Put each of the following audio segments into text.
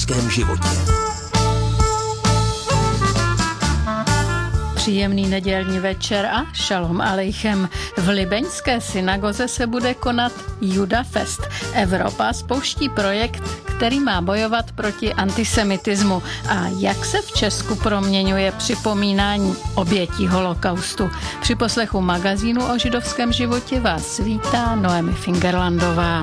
židovském životě. Příjemný nedělní večer a šalom alejchem. V libeňské synagoze se bude konat Judafest. Evropa spouští projekt, který má bojovat proti antisemitismu. A jak se v Česku proměňuje připomínání obětí holokaustu? Při poslechu magazínu o židovském životě vás vítá Noemi Fingerlandová.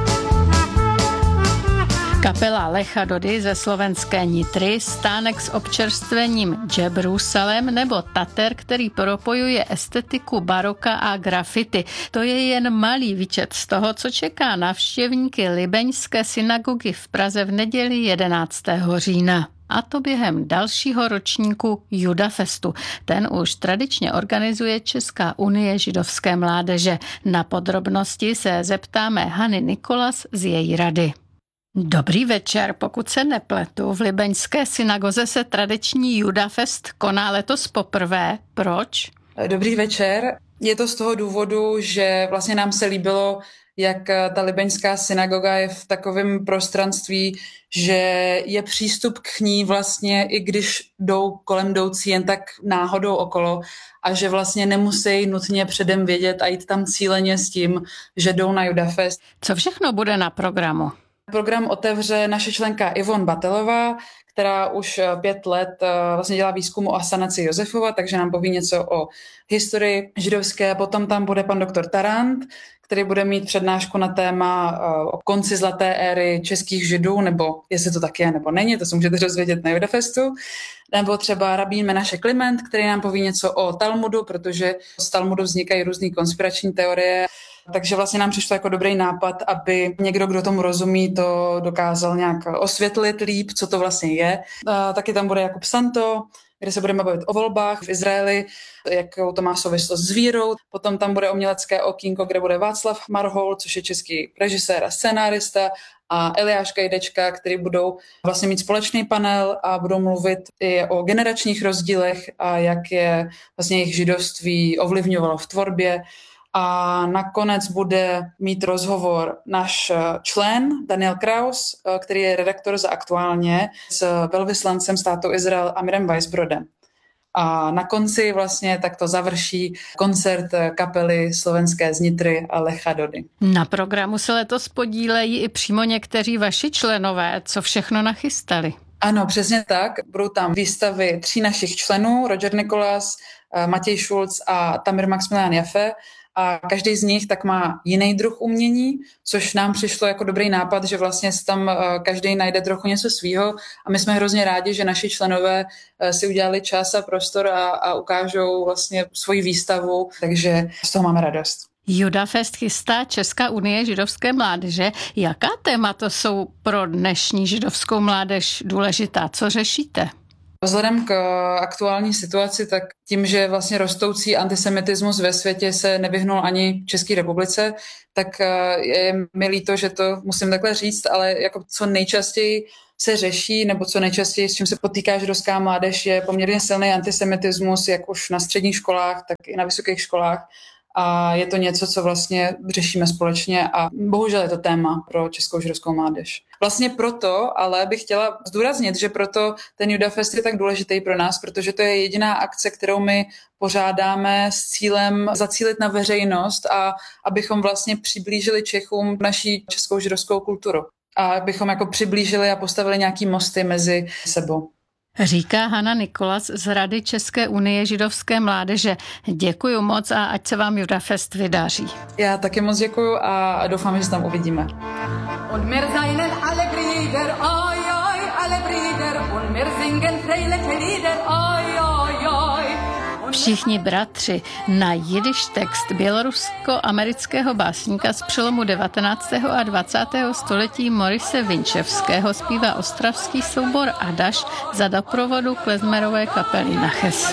Kapela Lecha Dody ze slovenské Nitry, stánek s občerstvením Jerusalem nebo Tater, který propojuje estetiku baroka a grafity. To je jen malý výčet z toho, co čeká navštěvníky libeňské synagogy v Praze v neděli 11. října. A to během dalšího ročníku Judafestu. Ten už tradičně organizuje Česká unie židovské mládeže. Na podrobnosti se zeptáme Hany Nikolas z její rady. Dobrý večer, pokud se nepletu, v libeňské synagoze se tradiční Judafest koná letos poprvé. Proč? Dobrý večer. Je to z toho důvodu, že vlastně nám se líbilo, jak ta libeňská synagoga je v takovém prostranství, že je přístup k ní vlastně, i když jdou kolem jdoucí jen tak náhodou okolo, a že vlastně nemusí nutně předem vědět a jít tam cíleně s tím, že jdou na Judafest. Co všechno bude na programu? Program otevře naše členka Ivon Batelová, která už 5 let vlastně dělá výzkum o asanaci Josefova, takže nám poví něco o historii židovské. Potom tam bude pan doktor Tarant, který bude mít přednášku na téma o konci zlaté éry českých židů, nebo jestli to tak je, nebo není, to se můžete dozvědět na Judafestu. Nebo třeba rabín Menaše Kliment, který nám poví něco o Talmudu, protože z Talmudu vznikají různé konspirační teorie. Takže vlastně nám přišlo jako dobrý nápad, aby někdo, kdo tomu rozumí, to dokázal nějak osvětlit líp, co to vlastně je. Taky tam bude Jakub Santo, kde se budeme bavit o volbách v Izraeli, jakou to má souvislost s vírou. Potom tam bude umělecké okýnko, kde bude Václav Marhol, což je český režisér a scénárista, a Eliáš Gajdečka, který budou vlastně mít společný panel a budou mluvit i o generačních rozdílech a jak je vlastně jejich židovství ovlivňovalo v tvorbě. A nakonec bude mít rozhovor náš člen Daniel Kraus, který je redaktor za Aktuálně, s velvyslancem státu Izrael Amirem Weisbrodem. A na konci vlastně takto završí koncert kapely slovenské z Nitry a Lecha Dody. Na programu se letos podílejí i přímo někteří vaši členové. Co všechno nachystali? Ano, přesně tak. Budou tam výstavy 3 našich členů, Roger Nikolas, Matěj Šulc a Tamir Maximilian Jaffe. A každý z nich tak má jiný druh umění, což nám přišlo jako dobrý nápad, že vlastně tam každý najde trochu něco svýho, a my jsme hrozně rádi, že naši členové si udělali čas a prostor a ukážou vlastně svoji výstavu, takže z toho máme radost. Judafest chystá Česká unie židovské mládeže. Jaká témata jsou pro dnešní židovskou mládež důležitá? Co řešíte? Vzhledem k aktuální situaci, tak tím, že vlastně rostoucí antisemitismus ve světě se nevyhnul ani České republice, tak je mi líto, že to musím takhle říct, ale jako co nejčastěji se řeší, nebo co nejčastěji, s čím se potýká židovská mládež, je poměrně silný antisemitismus, jak už na středních školách, tak i na vysokých školách. A je to něco, co vlastně řešíme společně, a bohužel je to téma pro českou židovskou mládež. Vlastně proto, ale bych chtěla zdůraznit, že proto ten Judafest je tak důležitý pro nás, protože to je jediná akce, kterou my pořádáme s cílem zacílit na veřejnost a abychom vlastně přiblížili Čechům naší českou židovskou kulturu. A abychom jako přiblížili a postavili nějaký mosty mezi sebou. Říká Hana Nikolas z Rady České unie židovské mládeže. Děkuju moc a ať se vám Judafest vydaří. Já taky moc děkuju a doufám, že se tam uvidíme. Všichni bratři na jidiš text bělorusko-amerického básníka z přelomu 19. a 20. století Morise Vinčevského zpívá ostravský soubor Adaš za doprovodu klezmerové kapely Naches.